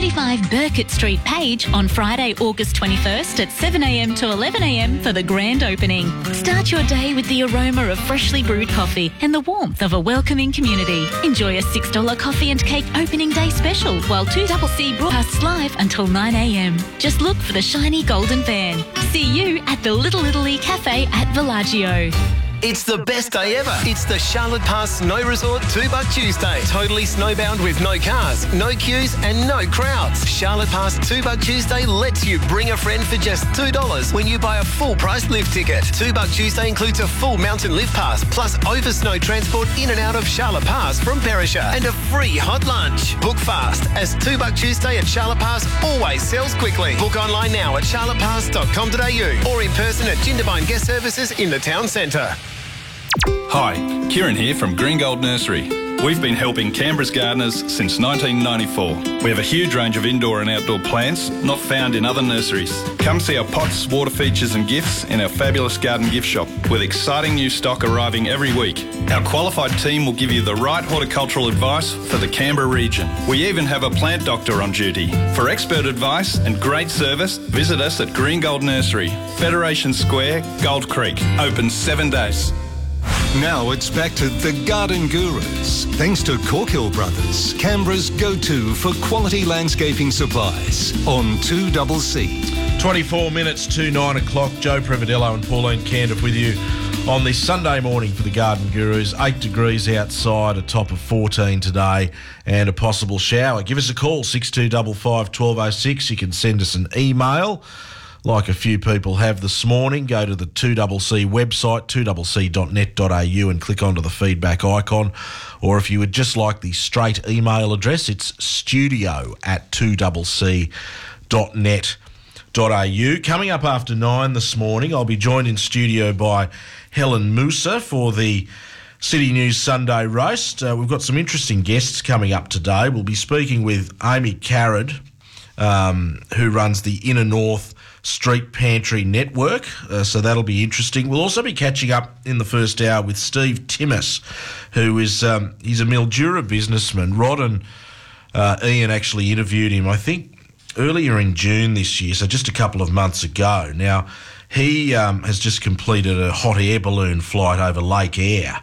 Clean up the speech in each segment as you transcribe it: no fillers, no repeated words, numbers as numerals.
35 Burkett Street, Page, on Friday, August 21st at 7 a.m. to 11 a.m. for the grand opening. Start your day with the aroma of freshly brewed coffee and the warmth of a welcoming community. Enjoy a $6 coffee and cake opening day special while 2CC broadcasts live until 9 a.m. Just look for the shiny golden van. See you at the Little Italy Cafe at Villaggio. It's the best day ever. It's the Charlotte Pass Snow Resort $2 Tuesday. Totally snowbound with no cars, no queues and no crowds. Charlotte Pass $2 Tuesday lets you bring a friend for just $2 when you buy a full price lift ticket. $2 Tuesday includes a full mountain lift pass plus over snow transport in and out of Charlotte Pass from Perisher and a free hot lunch. Book fast as $2 Tuesday at Charlotte Pass always sells quickly. Book online now at charlottepass.com.au or in person at Jindabyne Guest Services in the town centre. Hi, Kieran here from Green Gold Nursery. We've been helping Canberra's gardeners since 1994. We have a huge range of indoor and outdoor plants not found in other nurseries. Come see our pots, water features and gifts in our fabulous garden gift shop with exciting new stock arriving every week. Our qualified team will give you the right horticultural advice for the Canberra region. We even have a plant doctor on duty. For expert advice and great service, visit us at Green Gold Nursery, Federation Square, Gold Creek. Open 7 days. Now it's back to the Garden Gurus, thanks to Corkhill Brothers, Canberra's go-to for quality landscaping supplies on 2CC. 24 minutes to 9 o'clock. Joe Prevadello and Pauline Candif with you on this Sunday morning for the Garden Gurus. 8 degrees outside, a top of 14 today and a possible shower. Give us a call, 6255 1206. You can send us an email, like a few people have this morning. Go to the 2CC website, 2cc.net.au, and click onto the feedback icon. Or if you would just like the straight email address, it's studio@2cc.net.au. Coming up after 9 this morning, I'll be joined in studio by Helen Musa for the City News Sunday Roast. We've got some interesting guests coming up today. We'll be speaking with Amy Carrad, who runs the Inner North Street Pantry Network, so that'll be interesting. We'll also be catching up in the first hour with Steve Timmis, who is he's a Mildura businessman. Rod and Ian actually interviewed him, I think, earlier in June this year, so just a couple of months ago. Now, he has just completed a hot air balloon flight over Lake Eyre.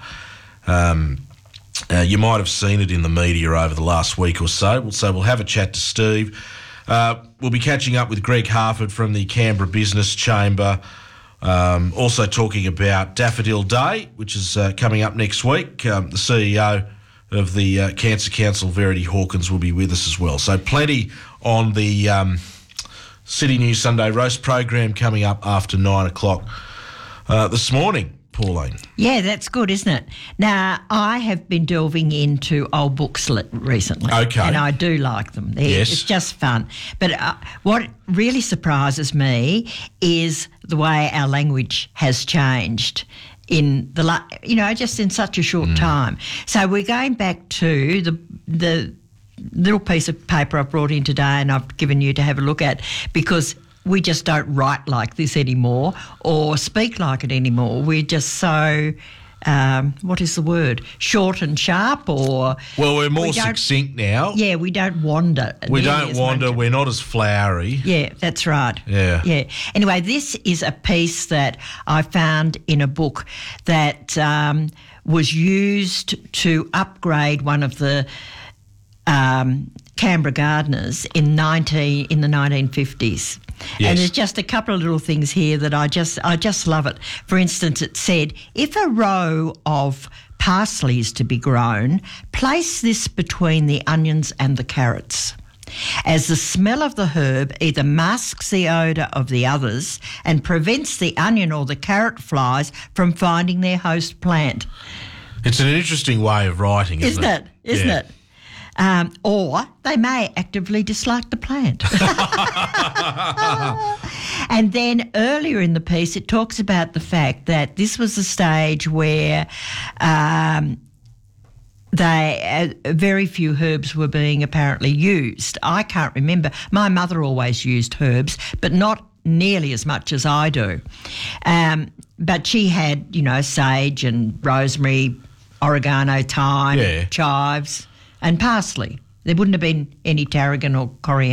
You might have seen it in the media over the last week or so. So we'll have a chat to Steve. We'll be catching up with Greg Harford from the Canberra Business Chamber, also talking about Daffodil Day, which is coming up next week. The CEO of the Cancer Council, Verity Hawkins, will be with us as well. So plenty on the City News Sunday Roast program coming up after 9 o'clock this morning. Pauline. Yeah, that's good, isn't it? Now, I have been delving into old books recently. Okay. And I do like them. Yes. It's just fun. But what really surprises me is the way our language has changed in just in such a short time. So we're going back to the little piece of paper I've brought in today and I've given you to have a look at, because we just don't write like this anymore or speak like it anymore. We're just so, what is the word, short and sharp, or... Well, we're more succinct now. Yeah, we don't wander. We don't wander. We're not as flowery. Yeah, that's right. Yeah. Yeah. Anyway, this is a piece that I found in a book that was used to upgrade one of the Canberra gardeners in the 1950s. Yes. And there's just a couple of little things here that I just love it. For instance, it said, if a row of parsley is to be grown, place this between the onions and the carrots, as the smell of the herb either masks the odour of the others and prevents the onion or the carrot flies from finding their host plant. It's an interesting way of writing, isn't it? Isn't it? Or they may actively dislike the plant. And then earlier in the piece, it talks about the fact that this was a stage where very few herbs were being apparently used. I can't remember. My mother always used herbs, but not nearly as much as I do. But she had, sage and rosemary, oregano, thyme, chives, and parsley. There wouldn't have been any tarragon or coriander.